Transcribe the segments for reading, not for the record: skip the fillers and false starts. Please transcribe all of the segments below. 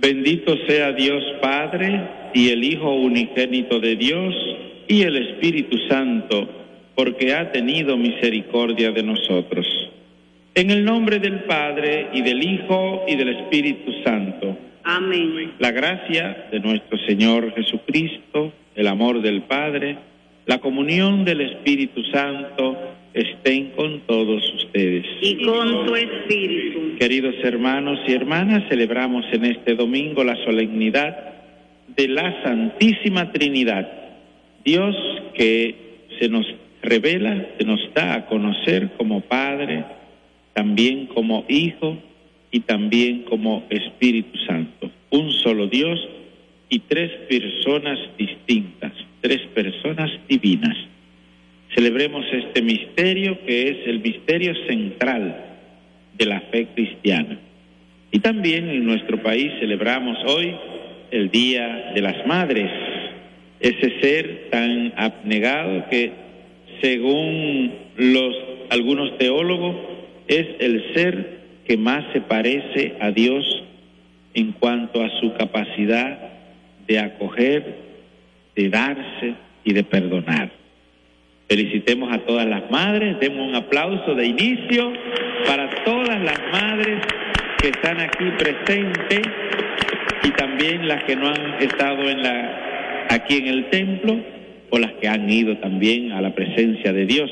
Bendito sea Dios Padre, y el Hijo unigénito de Dios, y el Espíritu Santo, porque ha tenido misericordia de nosotros. En el nombre del Padre, y del Hijo, y del Espíritu Santo. Amén. La gracia de nuestro Señor Jesucristo, el amor del Padre, la comunión del Espíritu Santo, estén con todos ustedes. Y con tu espíritu. Queridos hermanos y hermanas, celebramos en este domingo la solemnidad de la Santísima Trinidad. Dios que se nos revela, se nos da a conocer como Padre, también como Hijo y también como Espíritu Santo. Un solo Dios y tres personas distintas, tres personas divinas. Celebremos este misterio que es el misterio central de la fe cristiana. Y también en nuestro país celebramos hoy el Día de las Madres, ese ser tan abnegado que, según algunos teólogos, es el ser que más se parece a Dios en cuanto a su capacidad de acoger, de darse y de perdonar. Felicitemos a todas las madres, demos un aplauso de inicio para todas las madres que están aquí presentes y también las que no han estado aquí en el templo, o las que han ido también a la presencia de Dios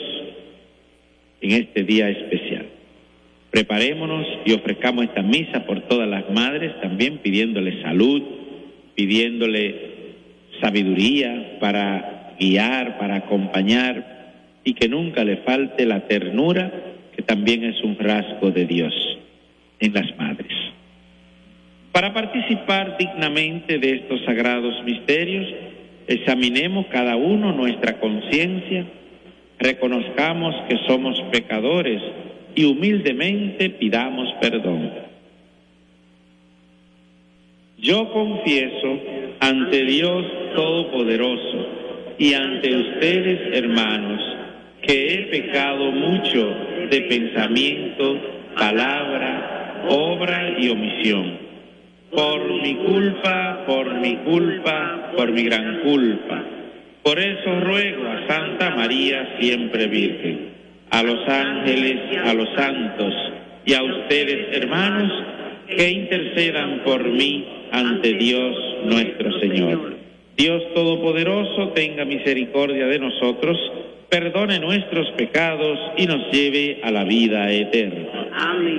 en este día especial. Preparémonos y ofrezcamos esta misa por todas las madres, también pidiéndole salud, pidiéndole sabiduría para guiar, para acompañar, y que nunca le falte la ternura, que también es un rasgo de Dios en las madres. Para participar dignamente de estos sagrados misterios, examinemos cada uno nuestra conciencia, reconozcamos que somos pecadores y humildemente pidamos perdón. Yo confieso ante Dios Todopoderoso y ante ustedes, hermanos, que he pecado mucho de pensamiento, palabra, obra y omisión. Por mi culpa, por mi gran culpa. Por eso ruego a Santa María, siempre Virgen, a los ángeles, a los santos y a ustedes, hermanos, que intercedan por mí ante Dios nuestro Señor. Dios Todopoderoso tenga misericordia de nosotros, perdone nuestros pecados y nos lleve a la vida eterna. Amén.